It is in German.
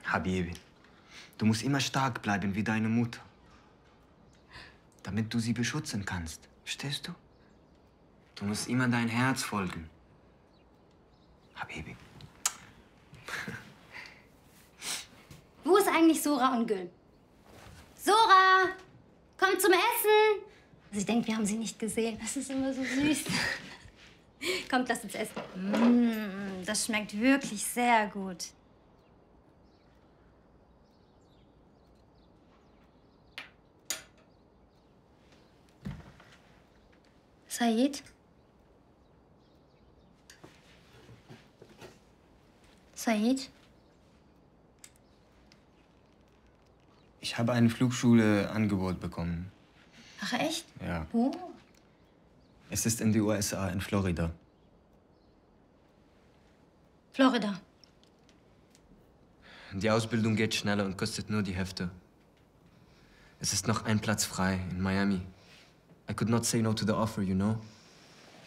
Habibi, du musst immer stark bleiben wie deine Mutter. Damit du sie beschützen kannst. Verstehst du? Du musst immer dein Herz folgen. Habibi. Wo ist eigentlich Sora und Gül? Sora! Komm zum Essen! Sie denkt, wir haben sie nicht gesehen. Das ist immer so süß. Kommt, lasst uns essen. Das schmeckt wirklich sehr gut. Said? Said? Ich habe eine Flugschule-Angebot bekommen. Ach, echt? Ja. Wo? Es ist in die USA, in Florida. Florida. Die Ausbildung geht schneller und kostet nur die Hälfte. Es ist noch ein Platz frei in Miami. I could not say no to the offer, you know?